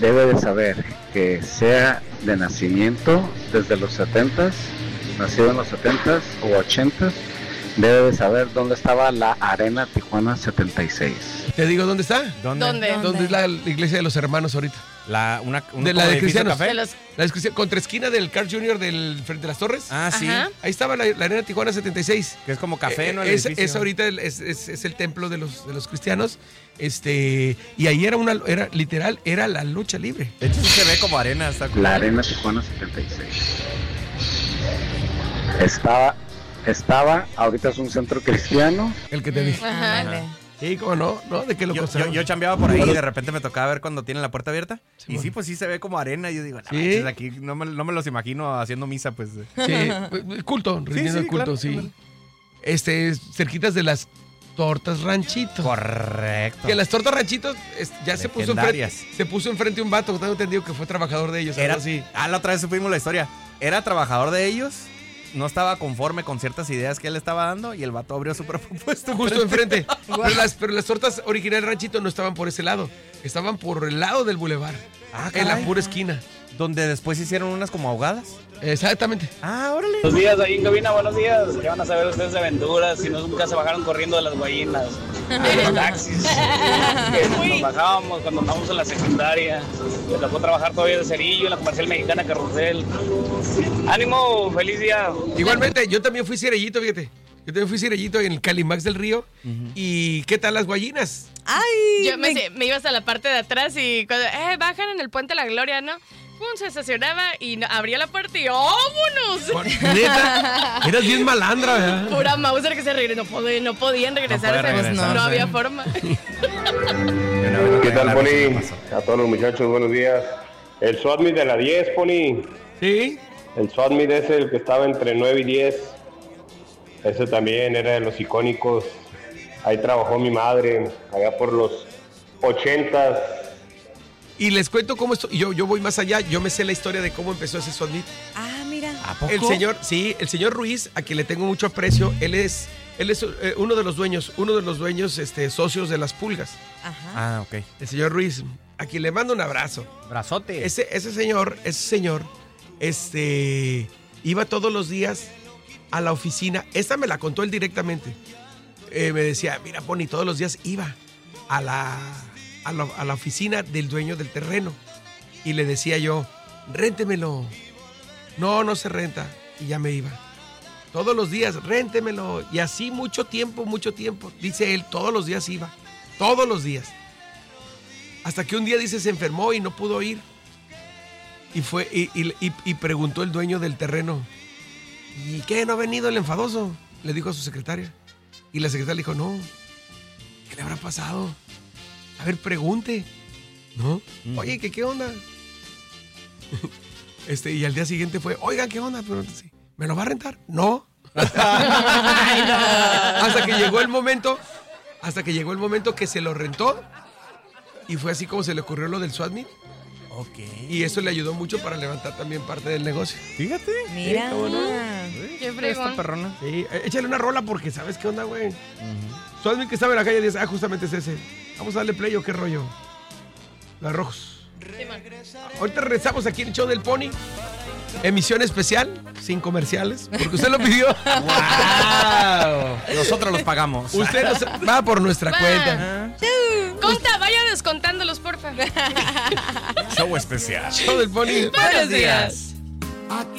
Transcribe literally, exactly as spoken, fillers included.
debe de saber que sea de nacimiento desde los setentas, nacido en los setentas o ochentas, debe de saber dónde estaba la Arena Tijuana setenta y seis. ¿Te digo dónde está? ¿Dónde? ¿Dónde? ¿Dónde es la, la iglesia de los hermanos ahorita? La, una, un de la de Cristianos. café. De los- La descripción, contra esquina del Carl junior del frente de las Torres. Ah, sí. Ajá. Ahí estaba la, la Arena Tijuana setenta y seis. Que es como café, Eh, ¿no? El es, edificio. es ahorita el, es, es, es el templo de los, de los cristianos. Este, y ahí era una, era literal, era la lucha libre. De hecho, sí se ve como arena. Está como... La Arena Tijuana setenta y seis. Estaba, estaba, ahorita es un centro cristiano. El que te dije. Ajá. Vale. Sí, cómo no, ¿no? ¿De qué lo Yo, yo, conservan? yo chambeaba por ahí y de repente me tocaba ver cuando tienen la puerta abierta. Sí, y bueno. sí, pues sí se ve como arena. Y yo digo, no, Sí. manches, aquí no me, no me los imagino haciendo misa, pues. Sí, culto, rindiendo sí, el culto, claro, sí. claro. Este, cerquitas de las tortas ranchito. Correcto. Que las tortas ranchitos es- ya se puso enfrente, Legendarias. se puso enfrente un vato, tengo entendido que fue trabajador de ellos. Era, Era así. Ah, la otra vez supimos la historia. Era trabajador de ellos, no estaba conforme con ciertas ideas que él estaba dando y el vato abrió su propio puesto. Justo enfrente. pero, las, pero las tortas originales ranchito no estaban por ese lado, estaban por el lado del bulevar. Ah, en la caray. pura esquina. Donde después hicieron unas como ahogadas. Exactamente. Ah, órale. Buenos días, ahí en cabina, buenos días. ¿Qué van a saber ustedes de aventuras? Si no, nunca se bajaron corriendo de las guayinas, de los taxis. Que nos bajábamos cuando andábamos en la secundaria. Me tocó trabajar todavía de cerillo en la comercial mexicana Carrusel. ¡Ánimo! ¡Feliz día! Igualmente, yo también fui cirellito, fíjate. Yo también fui cirellito en el Calimax del Río. ¿Y qué tal las guayinas? Ay, Yo me, me- me iba hasta la parte de atrás y cuando, eh, bajan en el Puente de la Gloria, ¿no? Pum, se estacionaba y no- abría la puerta y ¡vámonos! Neta, eras bien malandra, ¿verdad? Pura Mauser que se regresó. No, pod- no podían regresar. No o sea, puede regresar, no sí. había forma. ¿Qué tal, Poli? A todos los muchachos, buenos días. El SWAT meet de la diez, Poli. Sí. El SWAT meet es el que estaba entre nueve y diez. Ese también era de los icónicos. Ahí trabajó mi madre, allá por los ochentas. Y les cuento cómo esto. Yo, yo voy más allá. Yo me sé la historia de cómo empezó ese SWAT meet. Ah, mira. ¿A poco? El señor, sí, el señor Ruiz, a quien le tengo mucho aprecio, él es, él es eh, uno de los dueños, uno de los dueños, este, socios de las pulgas. Ajá. Ah, ok. El señor Ruiz, a quien le mando un abrazo. Brazote. Ese, ese señor, ese señor, este, iba todos los días a la oficina. Esta me la contó él directamente. Eh, me decía, mira, Pony, todos los días iba a la, a la, a la oficina del dueño del terreno. Y le decía yo, réntemelo. No, no se renta. Y ya me iba. Todos los días, réntemelo. Y así mucho tiempo, mucho tiempo. Dice él, todos los días iba. Todos los días. Hasta que un día, dice, se enfermó y no pudo ir. Y fue y, y- y- y preguntó el dueño del terreno, ¿y qué? ¿No ha venido el enfadoso? Le dijo a su secretaria. Y la secretaria le dijo, no, ¿qué le habrá pasado? A ver, pregunte. ¿No? Oye, ¿qué, qué onda? Este, y al día siguiente fue, oigan, ¿qué onda? Pero, sí, ¿me lo va a rentar? No. Hasta que llegó el momento, hasta que llegó el momento que se lo rentó. Y fue así como se le ocurrió lo del SWAT meet. Ok. Y eso le ayudó mucho para levantar también parte del negocio. Fíjate. Mira. ¿cómo no? Qué Esta fregón. perrona. Sí, eh, échale una rola porque ¿sabes qué onda, güey? SWAT meet que estaba en la calle dice, ah, justamente es ese. Vamos a darle play o qué rollo. Los rojos. Ahorita regresamos aquí en el show del Pony. Emisión especial, sin comerciales, porque usted lo pidió. ¡Wow! Nosotros los pagamos. Usted nos va por nuestra Va. cuenta. Conta, vaya descontándolos, porfa. Show especial. Show del Pony. Buenos días. Aquí